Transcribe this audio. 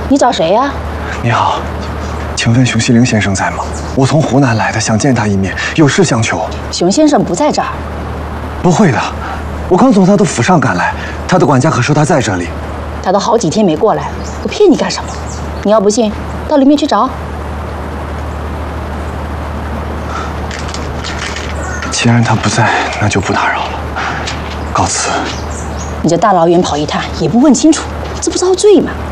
你找谁呀？ 你好，请问熊希龄先生在吗？我从湖南来的，想见他一面，有事相求。 熊先生不在这儿。 不会的，我刚从他的府上赶来，他的管家可说他在这里。 他都好几天没过来，我骗你干什么？你要不信，到里面去找。 既然他不在，那就不打扰了，告辞。 你这大老远跑一趟，也不问清楚，这不遭罪吗？